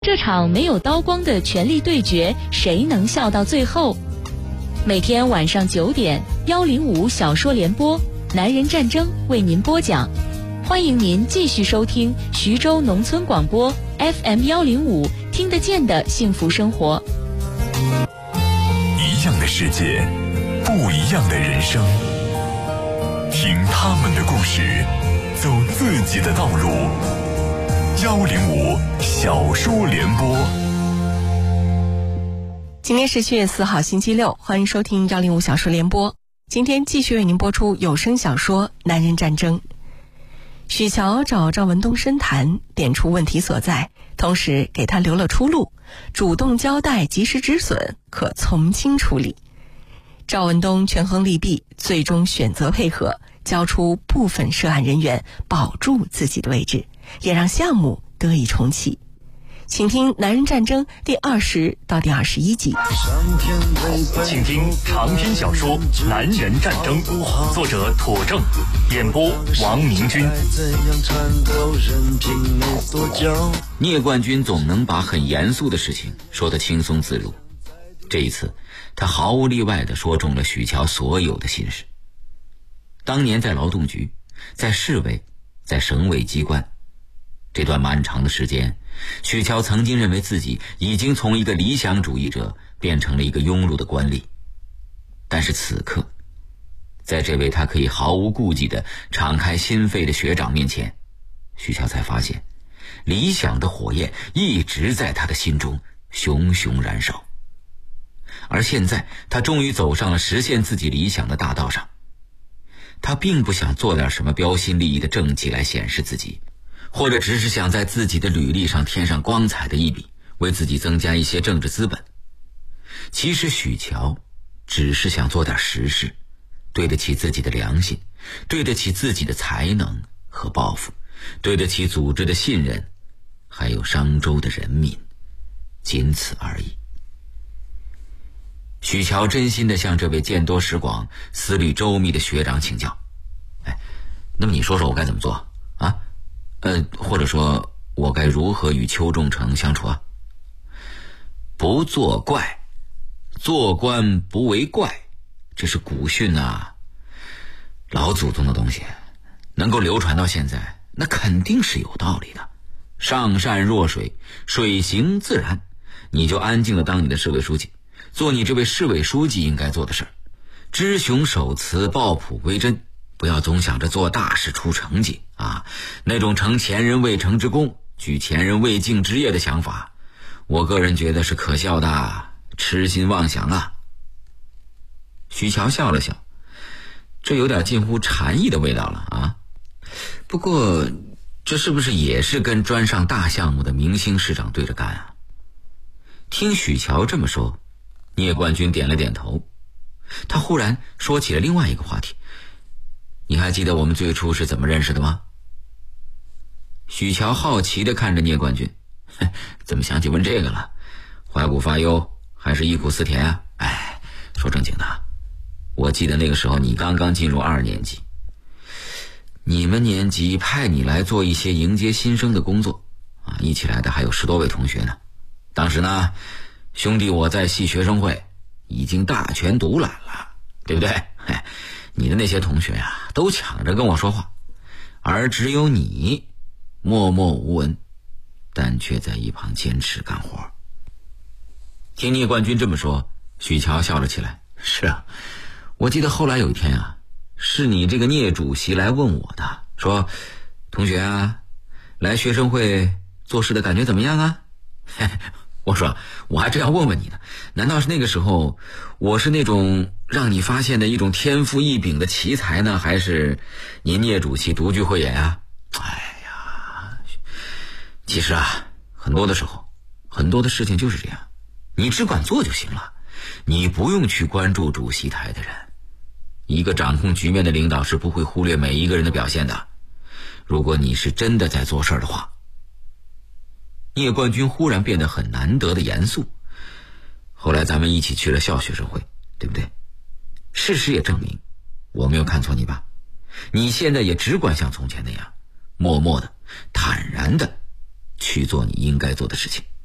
这场没有刀光的权力对决，谁能笑到最后？每天晚上9点，105小说联播，男人战争为您播讲。欢迎您继续收听徐州农村广播 FM105，听得见的幸福生活。 一样的世界，不一样的人生，听他们的故事，走自己的道路。105小说联播。 今天是7月4号星期六，欢迎收听105小说联播。今天继续为您播出有声小说《男人战争》。许乔找赵文东深谈，点出问题所在，同时给他留了出路，主动交代及时止损，可从轻处理。赵文东权衡利弊，最终选择配合，交出部分涉案人员，保住自己的位置，也让项目得以重启。请听《男人战争》第20到第21集。 请听长篇小说《男人战争》，作者妥正，演播王明君。 聂冠军总能把很严肃的事情说得轻松自如，这一次他毫无例外地说中了许乔所有的心事。当年在劳动局，在市委，在省委机关，这段漫长的时间，许乔曾经认为自己已经从一个理想主义者变成了一个庸碌的官吏。但是此刻，在这位他可以毫无顾忌地敞开心扉的学长面前，许乔才发现理想的火焰一直在他的心中熊熊燃烧。而现在他终于走上了实现自己理想的大道上。他并不想做点什么标新立异的政绩来显示自己，或者只是想在自己的履历上添上光彩的一笔，为自己增加一些政治资本。其实许乔只是想做点实事，对得起自己的良心，对得起自己的才能和抱负，对得起组织的信任，还有商州的人民，仅此而已。许乔真心地向这位见多识广、思虑周密的学长请教。那么你说说我该怎么做啊？或者说我该如何与邱仲成相处啊？不作怪，做官不为怪，这是古训啊，老祖宗的东西，能够流传到现在，那肯定是有道理的。上善若水，水行自然，你就安静地当你的市委书记，做你这位市委书记应该做的事儿，知雄守慈，抱朴归真，不要总想着做大事出成绩啊！那种成前人未成之功，举前人未竟之业的想法，我个人觉得是可笑的，痴心妄想啊！许乔笑了笑，这有点近乎禅意的味道了啊！不过，这是不是也是跟专上大项目的明星市长对着干啊？听许乔这么说，聂冠军点了点头，他忽然说起了另外一个话题。你还记得我们最初是怎么认识的吗？许乔好奇地看着聂冠军，怎么想起问这个了？怀古发忧还是忆苦思甜啊？说正经的，我记得那个时候你刚刚进入2年级，你们年级派你来做一些迎接新生的工作啊，一起来的还有10多位同学呢。当时呢，兄弟我在系学生会已经大权独揽了，对不对？你的那些同学啊，都抢着跟我说话，而只有你默默无闻，但却在一旁坚持干活。听聂冠军这么说，许乔笑了起来。是啊，我记得后来有一天啊，是你这个聂主席来问我的，说同学啊，来学生会做事的感觉怎么样啊？我说我还真要问问你呢，难道是那个时候我是那种让你发现的一种天赋异禀的奇才呢，还是您聂主席独具慧眼啊？其实啊，很多的时候，很多的事情就是这样，你只管做就行了，你不用去关注主席台的人。一个掌控局面的领导是不会忽略每一个人的表现的。如果你是真的在做事的话。聂冠军忽然变得很难得的严肃。后来咱们一起去了校学生会，对不对？事实也证明，我没有看错你吧？你现在也只管像从前那样，默默的、坦然的去做你应该做的事情。